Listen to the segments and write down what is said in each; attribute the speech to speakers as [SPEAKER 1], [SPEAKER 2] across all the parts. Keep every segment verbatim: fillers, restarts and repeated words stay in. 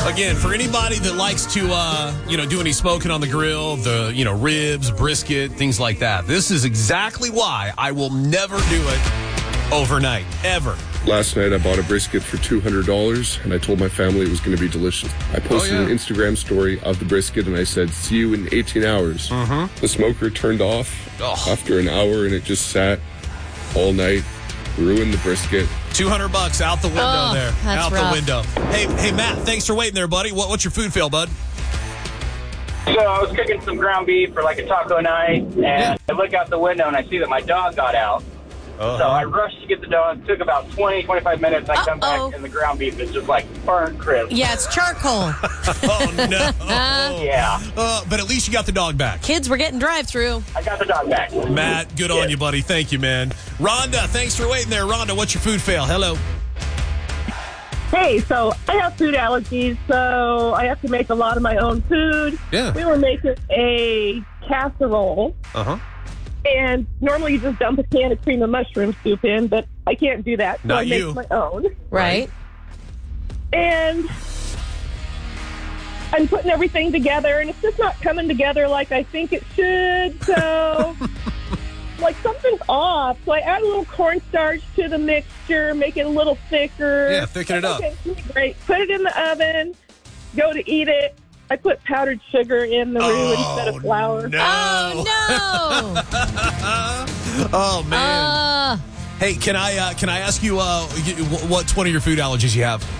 [SPEAKER 1] Again, for anybody that likes to, uh, you know, do any smoking on the grill, the, you know, ribs, brisket, things like that, this is exactly why I will never do it overnight, ever.
[SPEAKER 2] Last night I bought a brisket for two hundred dollars, and I told my family it was going to be delicious. I posted
[SPEAKER 1] oh, yeah.
[SPEAKER 2] an Instagram story of the brisket, and I said, see you in eighteen hours.
[SPEAKER 1] Mm-hmm.
[SPEAKER 2] The smoker turned off
[SPEAKER 1] oh.
[SPEAKER 2] after an hour, and it just sat all night, ruined the brisket.
[SPEAKER 1] two hundred bucks out the window
[SPEAKER 3] oh,
[SPEAKER 1] there.
[SPEAKER 3] That's
[SPEAKER 1] out
[SPEAKER 3] rough.
[SPEAKER 1] the window. Hey, hey, Matt, thanks for waiting there, buddy. What, what's your food fail, bud?
[SPEAKER 4] So I was cooking some ground beef for like a taco night, and
[SPEAKER 1] Yeah.
[SPEAKER 4] I look out the window and I see that my dog got out.
[SPEAKER 1] Uh-huh.
[SPEAKER 4] So I rushed to get the dog. Took about twenty, twenty-five minutes. I come
[SPEAKER 3] Uh-oh.
[SPEAKER 4] back and the ground beef is just like burnt crisp.
[SPEAKER 3] Yeah, it's charcoal.
[SPEAKER 1] Oh, no.
[SPEAKER 4] Yeah.
[SPEAKER 1] Uh, but at least you got the dog back.
[SPEAKER 3] Kids, we're getting drive-through.
[SPEAKER 4] I got the dog back.
[SPEAKER 1] Matt, good on
[SPEAKER 4] Yeah.
[SPEAKER 1] you, buddy. Thank you, man. Rhonda, thanks for waiting there. Rhonda, what's your food fail? Hello.
[SPEAKER 5] Hey, so I have food allergies, so I have to make a lot of my own food.
[SPEAKER 1] Yeah.
[SPEAKER 5] We were making a casserole,
[SPEAKER 1] Uh-huh.
[SPEAKER 5] and normally you just dump a can of cream of mushroom soup in, but I can't do that, so
[SPEAKER 1] Not
[SPEAKER 5] I make
[SPEAKER 1] you.
[SPEAKER 5] my own.
[SPEAKER 3] Right?
[SPEAKER 5] And I'm putting everything together, and it's just not coming together like I think it should, so... like something's off, so I add a little cornstarch to the mixture, make it a little thicker.
[SPEAKER 1] Yeah, thicken it up.
[SPEAKER 5] Okay, great. Put it in the oven, go to eat it. I put powdered sugar in the roux
[SPEAKER 1] Oh,
[SPEAKER 5] instead of flour.
[SPEAKER 1] No.
[SPEAKER 3] Oh, no.
[SPEAKER 1] Oh, man.
[SPEAKER 3] uh,
[SPEAKER 1] Hey, can I uh, can I ask you uh, what one of your food allergies you have?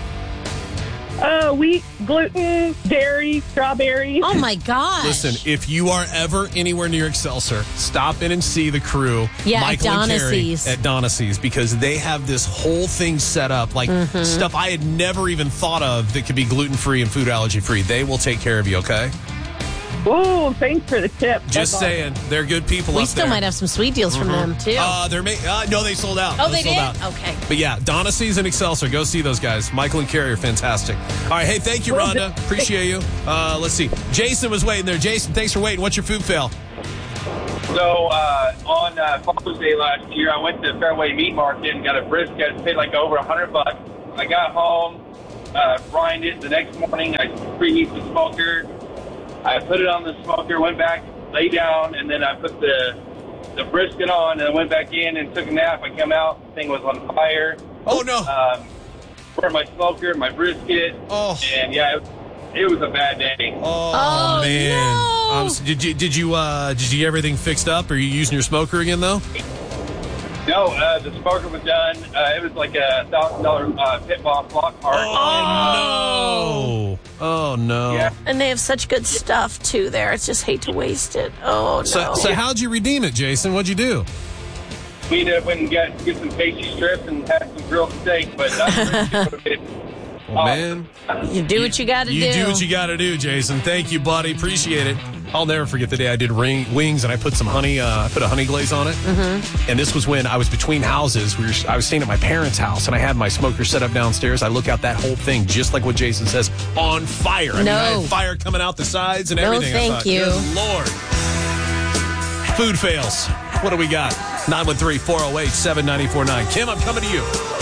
[SPEAKER 5] Uh, wheat, gluten, dairy, strawberries.
[SPEAKER 3] oh, my gosh.
[SPEAKER 1] Listen, if you are ever anywhere near Excelsior, stop in and see the crew,
[SPEAKER 3] Yeah,
[SPEAKER 1] Michael and Carrie
[SPEAKER 3] Donacy's.
[SPEAKER 1] at Donacy's, because they have this whole thing set up, like
[SPEAKER 3] Mm-hmm.
[SPEAKER 1] stuff I had never even thought of that could be gluten-free and food allergy-free. They will take care of you, okay?
[SPEAKER 5] Ooh, thanks for the tip.
[SPEAKER 1] Just
[SPEAKER 5] That's awesome.
[SPEAKER 1] saying, they're good people
[SPEAKER 3] we
[SPEAKER 1] up
[SPEAKER 3] still
[SPEAKER 1] there.
[SPEAKER 3] might have some sweet deals from them, too.
[SPEAKER 1] Uh, they're ma- uh, no, they sold out.
[SPEAKER 3] oh, they
[SPEAKER 1] sold
[SPEAKER 3] did?
[SPEAKER 1] out.
[SPEAKER 3] Okay.
[SPEAKER 1] But yeah, Donacy's and Excelsior. Go see those guys. Michael and Carrie are fantastic. All right, hey, thank you,
[SPEAKER 5] Well,
[SPEAKER 1] Rhonda. Appreciate you. Uh, let's see. Jason was waiting there. Jason, thanks for waiting. What's your food fail?
[SPEAKER 4] So uh, on uh, Father's Day last year, I went to Fairway Meat Market and got a brisket. Paid like over a hundred bucks. I got home, uh, frying it. The next morning, I preheat the smoker. I put it on the smoker, went back, lay down, and then I put the the brisket on, and I went back in and took a nap. I came out, the thing was on fire.
[SPEAKER 1] Oh, no.
[SPEAKER 4] Um, burned my smoker, my brisket,
[SPEAKER 1] Oh.
[SPEAKER 4] and yeah, it, it was a bad day.
[SPEAKER 1] Oh,
[SPEAKER 3] Oh,
[SPEAKER 1] man.
[SPEAKER 3] no.
[SPEAKER 1] Um, so did you did you uh, did you get everything fixed up? Are you using your smoker again though?
[SPEAKER 4] No, uh, the smoker was done. Uh, it was like a thousand dollar uh, pit boss Lockhart.
[SPEAKER 1] Oh, no! Oh no!
[SPEAKER 4] Yeah.
[SPEAKER 3] And they have such good stuff, too, there. It's just hate to waste it. Oh, no.
[SPEAKER 1] So, so how'd you redeem it, Jason? What'd you do?
[SPEAKER 4] We ended up went and get get some tasty strips and had some grilled steak, but not
[SPEAKER 1] Oh, man.
[SPEAKER 3] you do what you got to do.
[SPEAKER 1] You do what you got to do, Jason. Thank you, buddy. Appreciate it. I'll never forget the day I did ring, wings and I put some honey. Uh, I put a honey glaze on it. Mm-hmm. And this was when I was between houses. We were. I was staying at my parents' house, and I had my smoker set up downstairs. I look out, that whole thing, just like what Jason says, on fire. I mean,
[SPEAKER 3] No.
[SPEAKER 1] I had fire coming out the sides and
[SPEAKER 3] No,
[SPEAKER 1] everything. I
[SPEAKER 3] thank
[SPEAKER 1] thought,
[SPEAKER 3] you.
[SPEAKER 1] Good Lord. Food fails. What do we got? nine one three, four oh eight, seven nine four nine. Kim, I'm coming to you.